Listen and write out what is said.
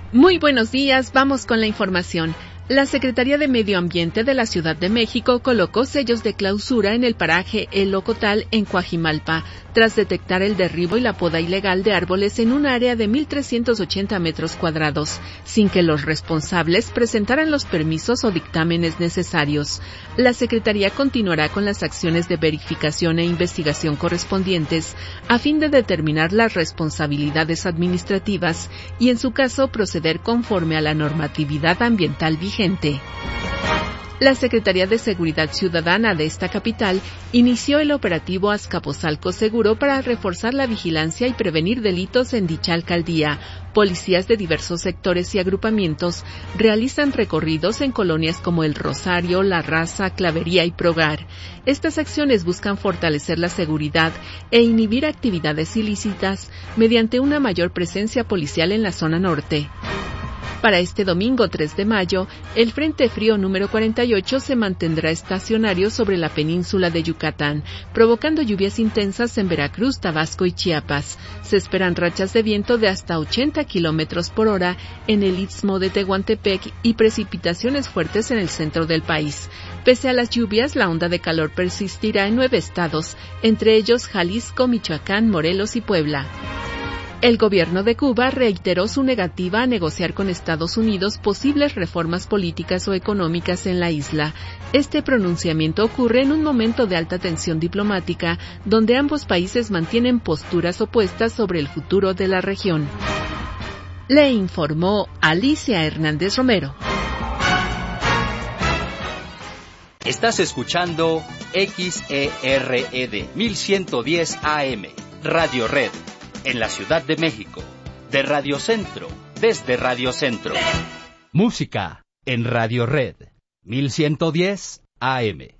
Muy buenos días, vamos con la información. La Secretaría de Medio Ambiente de la Ciudad de México colocó sellos de clausura en el paraje El Ocotal en Coajimalpa, tras detectar el derribo y la poda ilegal de árboles en un área de 1,380 metros cuadrados, sin que los responsables presentaran los permisos o dictámenes necesarios. La Secretaría continuará con las acciones de verificación e investigación correspondientes, a fin de determinar las responsabilidades administrativas y, en su caso, proceder conforme a la normatividad ambiental vigente. La Secretaría de Seguridad Ciudadana de esta capital inició el operativo Azcapotzalco Seguro para reforzar la vigilancia y prevenir delitos en dicha alcaldía. Policías de diversos sectores y agrupamientos realizan recorridos en colonias como El Rosario, La Raza, Clavería y Progar. Estas acciones buscan fortalecer la seguridad e inhibir actividades ilícitas mediante una mayor presencia policial en la zona norte. Para este domingo 3 de mayo, el Frente Frío número 48 se mantendrá estacionario sobre la península de Yucatán, provocando lluvias intensas en Veracruz, Tabasco y Chiapas. Se esperan rachas de viento de hasta 80 kilómetros por hora en el istmo de Tehuantepec y precipitaciones fuertes en el centro del país. Pese a las lluvias, la onda de calor persistirá en 9 estados, entre ellos Jalisco, Michoacán, Morelos y Puebla. El gobierno de Cuba reiteró su negativa a negociar con Estados Unidos posibles reformas políticas o económicas en la isla. Este pronunciamiento ocurre en un momento de alta tensión diplomática, donde ambos países mantienen posturas opuestas sobre el futuro de la región. Le informó Alicia Hernández Romero. Estás escuchando XERED 1110 AM, Radio Red. En la Ciudad de México, de Radio Centro, desde Radio Centro. Música en Radio Red, 1110 AM.